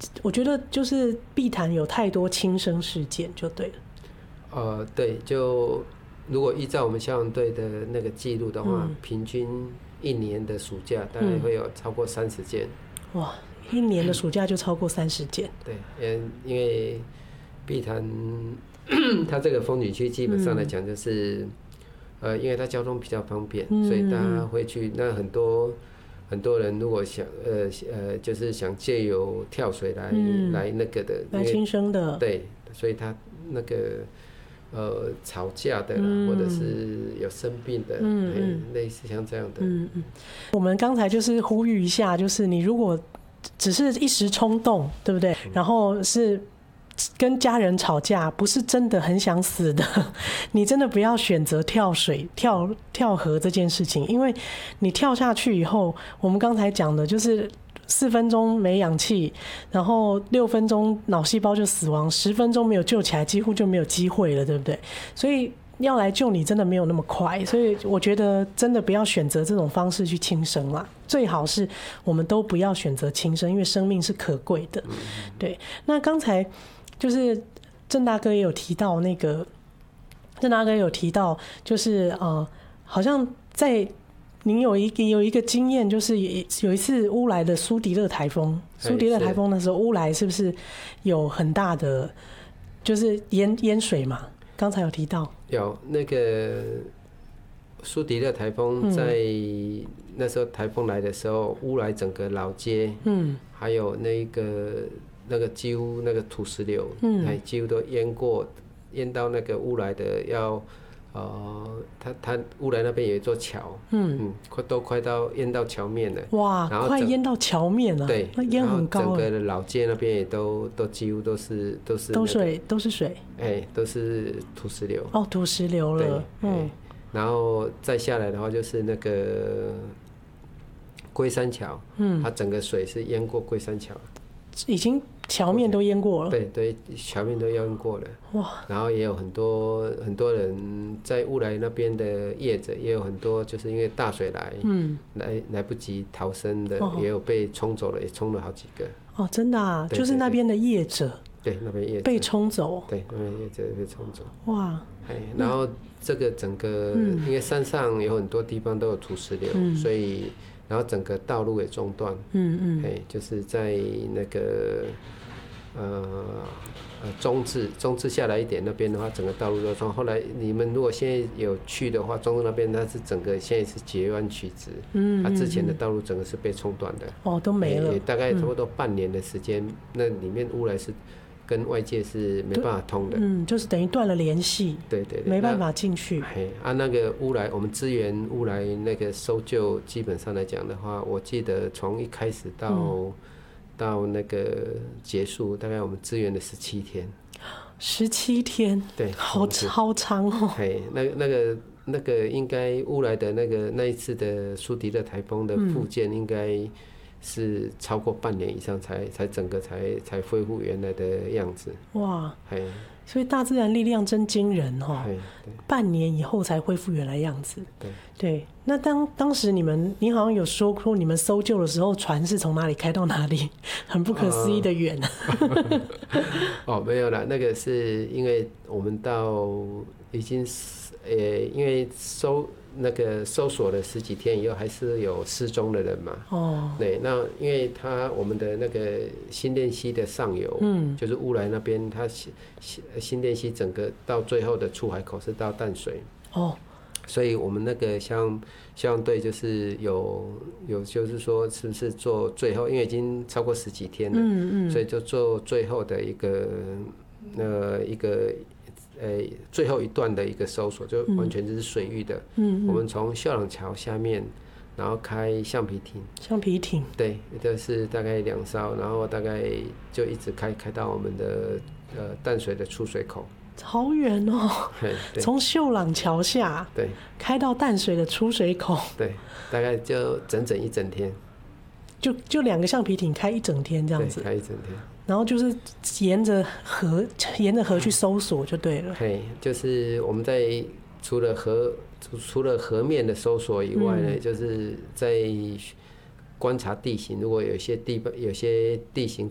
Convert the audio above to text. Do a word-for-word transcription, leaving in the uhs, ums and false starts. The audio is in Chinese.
我觉得就是碧潭有太多轻生事件，就对了。 呃，对，就如果依照我们消防队的那个记录的话， 嗯、 平均一年的暑假大概会有超过三十件。 嗯。哇，一年的暑假就超过三十件。 对，因为碧潭它这个风景区基本上来讲就是，嗯、呃，因为它交通比较方便，嗯、所以大家会去。那很多很多人如果想呃呃，就是想借由跳水来、嗯、来那个的， 来轻生的。 对，所以他那个。呃，吵架的啦，嗯、或者是有生病的，嗯嗯、类似像这样的。嗯嗯。 我们刚才就是呼吁一下，就是你如果只是一时冲动，对不对？嗯、然后是跟家人吵架，不是真的很想死的，你真的不要选择跳水、跳跳河这件事情，因为你跳下去以后，我们刚才讲的就是。四分钟没氧气，然后六分钟脑细胞就死亡，十分钟没有救起来，几乎就没有机会了，对不对？所以要来救你真的没有那么快，所以我觉得真的不要选择这种方式去轻生啦。最好是我们都不要选择轻生，因为生命是可贵的。对，那刚才就是郑大哥也有提到那个，郑大哥有提到就是呃，好像在。您有一个有一个经验，就是有一次乌来的苏迪勒台风，苏迪勒台风的时候，乌来是不是有很大的就是淹淹水嘛？刚才有提到， 有那个苏迪勒台风在那时候台风来的时候，乌来整个老街，嗯，还有那个那个几乎那个土石流，嗯，几乎都淹过，淹到那个乌来的要。呃，他他乌来那边有一座桥，嗯嗯，快都快到淹到桥面了。 哇，快淹到桥面了。 对， 那淹很高。 整个的老街那边也都都几乎都是都是、那個。都水都是水。 哎、欸，都是土石流。 哦，土石流了。 嗯、欸。然后再下来的话就是那个龟山桥，嗯，它整个水是淹过龟山桥。 已经桥面都淹过了。 对对，桥面都淹过了。哇！然后也有很多很多人在乌来那边的业者，也有很多就是因为大水来，嗯，来来不及逃生的，哦、也有被冲走了，也冲了好几个。 哦，真的啊，对对对，就是那边的业者。 对，那边业者被冲走。 对，那边业者被冲走。 哇！ 然后这个整个，嗯、因为山上有很多地方都有土石流，嗯、所以。然后整个道路也中断，嗯嗯，哎，就是在那个呃呃中治中治下来一点那边的话，整个道路都中。后来你们如果现在有去的话，中治那边它是整个现在是截弯曲直，嗯，它之前的道路整个是被冲断的， 哦，都没了， 也大概差不多半年的时间，嗯、那里面乌来是跟外界是没办法通的， 嗯，就是等于断了联系，对对对，没办法进去。 嘿，啊，那个乌来，我们支援乌来那个搜救，基本上来讲的话，我记得从一开始到、嗯、到那个结束，大概我们支援了十七天。 十七天， 对， 好超长哦。 嘿，那那个那个应该乌来的那个那一次的苏迪勒台风的复健应该。是超过半年以上才才整个才才恢复原来的样子。哇， 所以大自然力量真惊人哦！半年以后才恢复原来样子。对对，那当当时你们，你好像有说过，你们搜救的时候，船是从哪里开到哪里，很不可思议的远。 呃、哦，没有啦，那个是因为我们到已经是，呃，因为搜。那个搜索了十几天以后，还是有失踪的人嘛？哦，对，那因为他我们的那个新店溪的上游，嗯，就是乌来那边，它新新店溪整个到最后的出海口是到淡水。哦，所以我们那个像消防队就是有有就是说是不是做最后，因为已经超过十几天了，嗯嗯，所以就做最后的一个呃一个。呃，最后一段的一个搜索就完全就是水域的。嗯，我们从秀朗桥下面，然后开橡皮艇。 橡皮艇。 对，这是大概两艘，然后大概就一直开开到我们的呃淡水的出水口。 好远哦！从秀朗桥下对开到淡水的出水口。 对，大概就整整一整天。 就就两个橡皮艇开一整天这样子。 开一整天。 然后就是沿着河，沿着河去搜索就对了。 嘿，就是我们在除了河除了河面的搜索以外呢，嗯、就是在观察地形，如果有些地有些地形